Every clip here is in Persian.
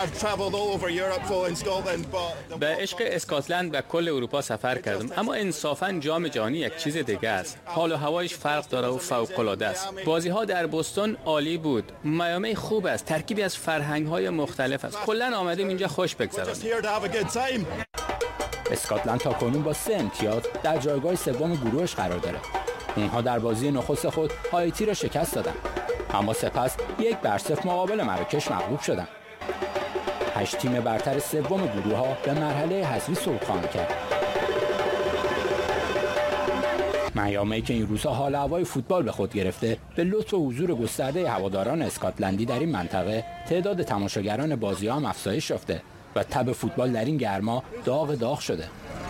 به عشق اسکاتلند و کل اروپا سفر کردم، اما انصافاً جام جهانی یک چیز دیگه است. حال و هوایش فرق داره و فوق‌العاده است. بازی‌ها در بوستون عالی بود. میامی خوب است، ترکیبی از فرهنگ‌های مختلف است. کلاً آمدیم اینجا خوش بگذرونیم. اسکاتلند تاکنون با 3 امتیاز در جایگاه سوم گروهش قرار داره. اونها در بازی نخست خود هایتی را شکست دادند، اما سپس 1-0 مقابل مراکش مغلوب شدند. 8 تیم برتر سوم گروه‌ها به مرحله حذفی صعود خواهند کرد. میامی که این روزها حال هوای فوتبال به خود گرفته، به لطف و حضور گسترده هواداران اسکاتلندی در این منطقه، تعداد تماشاگران بازی‌ها هم افزایش یافته و تب فوتبال در این گرما داغ شده.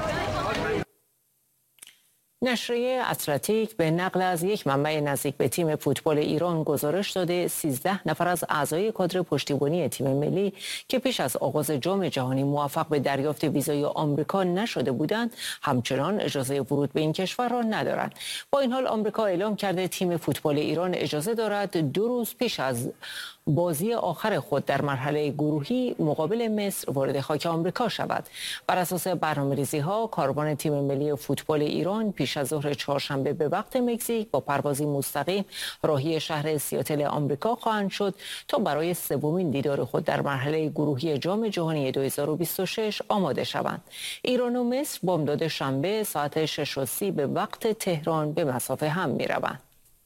نشریه اتلتیک به نقل از یک منبع نزدیک به تیم فوتبال ایران گزارش داده 13 نفر از اعضای کادر پشتیبانی تیم ملی که پیش از آغاز جام جهانی موفق به دریافت ویزای آمریکا نشده بودند، همچنان اجازه ورود به این کشور را ندارند. با این حال آمریکا اعلام کرده تیم فوتبال ایران اجازه دارد 2 روز پیش از بازی آخر خود در مرحله گروهی مقابل مصر وارد خاک آمریکا شود. بر اساس برنامه‌ریزی‌ها کاروان تیم ملی فوتبال ایران پیش از ظهر چهارشنبه به وقت مکزیک با پروازی مستقیم راهی شهر سیاتل آمریکا خواهند شد تا برای سومین دیدار خود در مرحله گروهی جام جهانی 2026 آماده شوند. ایران و مصر بامداد شنبه ساعت 6:30 به وقت تهران به مسافه هم می‌روند.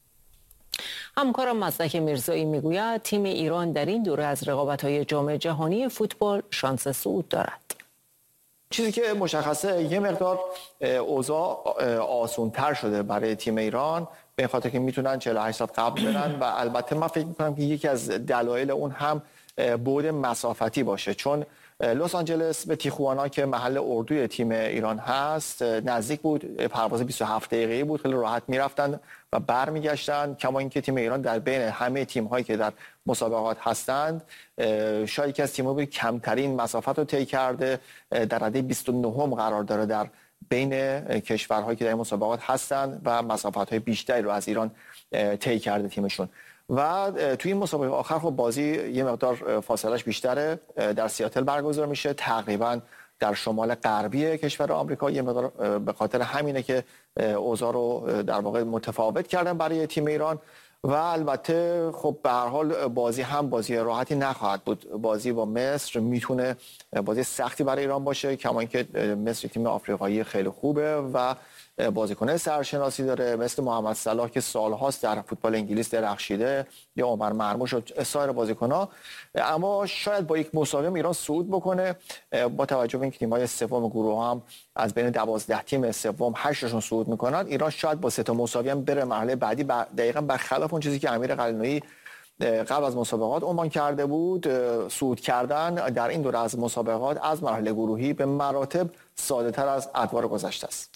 همکارم مصدق میرزایی میگوید تیم ایران در این دوره از رقابت‌های جام جهانی فوتبال شانس صعود دارد. چیزی که مشخصه یه مقدار اوضاع آسان‌تر شده برای تیم ایران به خاطر که میتونن 48 ساعت قبل برن و البته من فکر میکنم که یکی از دلایل اون هم بعد مسافتی باشه، چون لس آنجلس به تیخوانا که محل اردوی تیم ایران هست نزدیک بود، پرواز 27 دقیقه‌ای بود، خیلی راحت میرفتن و برمیگشتن. کما اینکه تیم ایران در بین همه تیم‌هایی که در مسابقات هستند شاید یکی از تیم‌ها بود کمترین مسافت رو طی کرده، در رده 29 قرار داره در بین کشورهایی که در مسابقات هستند و مسافت‌های بیشتری رو از ایران طی کرده تیمشون. و توی این مسابقه آخر خب بازی یه مقدار فاصلهش بیشتره، در سیاتل برگزار میشه، تقریبا در شمال غربی کشور آمریکا. یه مقدار به خاطر همینه که اوضاع رو در واقع متفاوت کردن برای تیم ایران و البته خب به هر حال بازی هم بازی راحتی نخواهد بود. بازی با مصر میتونه بازی سختی برای ایران باشه، کما اینکه مصر تیم آفریقایی خیلی خوبه و بازیکن سرشناسی داره مثل محمد صلاح که سالهاست در فوتبال انگلیس درخشیده، یا عمر مرموش و سایر بازیکن‌ها. اما شاید با یک مساوی ایران صعود بکنه، با توجه به اینکه تیم‌های سوم گروه هم از بین 12 تیم سوم 8شون صعود میکنن، ایران شاید با 3 تا مساوی هم بره مرحله بعدی، دقیقاً برخلاف اون چیزی که امیر قلعه‌نویی قبل از مسابقات عنوان کرده بود. صعود کردن در این دوره از مسابقات از مرحله گروهی به مراتب ساده‌تر از ادوار گذشته است.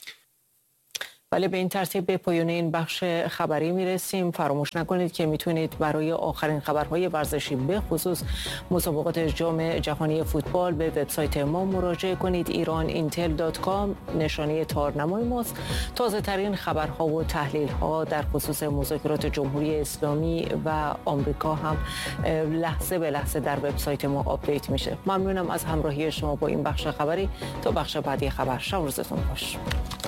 بله، به این ترتیب به پایان این بخش خبری میرسیم. فراموش نکنید که میتونید برای آخرین خبرهای ورزشی به خصوص مسابقات جام جهانی فوتبال به وبسایت ما مراجعه کنید. iranintel.com نشانی تارنمای ماست. تازه ترین خبرها و تحلیل ها در خصوص مذاکرات جمهوری اسلامی و آمریکا هم لحظه به لحظه در وبسایت ما آپدیت میشه. ممنونم از همراهی شما با این بخش خبری. تا بخش بعدی خبر، شب روزتون خوش.